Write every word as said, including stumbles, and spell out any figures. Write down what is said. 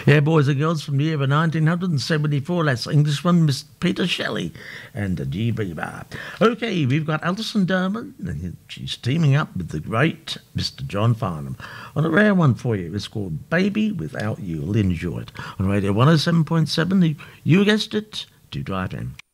Yeah, boys and girls, from the year of nineteen seventy-four, that's Englishman Miss Peter Shelley and the G B Bar. Okay, we've got Alison Derman, and she's teaming up with the great Mister John Farnham on a rare one for you. It's called Baby Without You. You'll enjoy it on Radio one oh seven point seven. You guessed it, to Drive In.